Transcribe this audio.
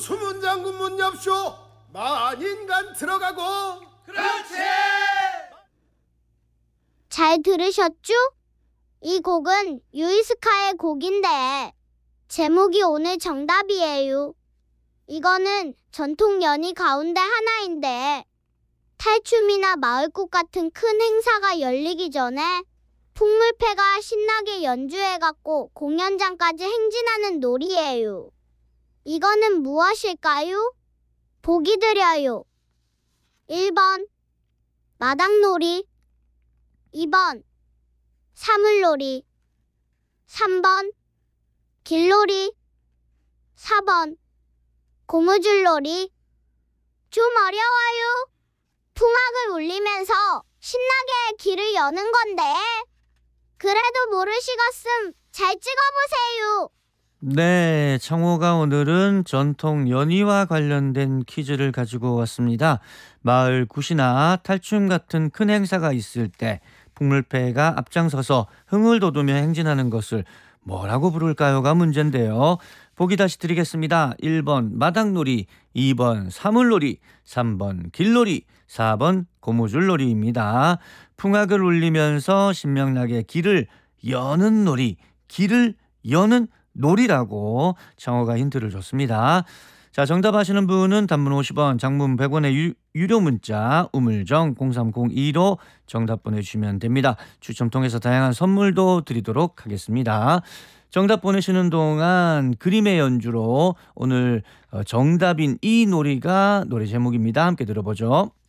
수문장군 문 엽쇼. 만인간 들어가고. 그렇지. 잘 들으셨죠? 이 곡은 유이스카의 곡인데 제목이 오늘 정답이에요. 이거는 전통 연희 가운데 하나인데 탈춤이나 마을꽃 같은 큰 행사가 열리기 전에 풍물패가 신나게 연주해갖고 공연장까지 행진하는 놀이예요. 이거는 무엇일까요? 보기 드려요. 1번 마당놀이, 2번 사물놀이, 3번 길놀이, 4번 고무줄놀이. 좀 어려워요. 풍악을 울리면서 신나게 길을 여는 건데 그래도 모르시겠음 잘 찍어보세요. 네, 청호가 오늘은 전통 연희와 관련된 퀴즈를 가지고 왔습니다. 마을 굿이나 탈춤 같은 큰 행사가 있을 때 풍물패가 앞장서서 흥을 돋우며 행진하는 것을 뭐라고 부를까요가 문제인데요. 보기 다시 드리겠습니다. 1번 마당놀이, 2번 사물놀이, 3번 길놀이, 4번 고무줄놀이입니다. 풍악을 울리면서 신명나게 길을 여는 놀이, 길을 여는 놀이라고 청호가 힌트를 줬습니다. 자, 정답 아시는 분은 단문 50원, 장문 100원의 유료 문자 우물정 0302로 정답 보내주시면 됩니다. 추첨 통해서 다양한 선물도 드리도록 하겠습니다. 정답 보내시는 동안 그림의 연주로 오늘 정답인 이 놀이가 노래 제목입니다. 함께 들어보죠.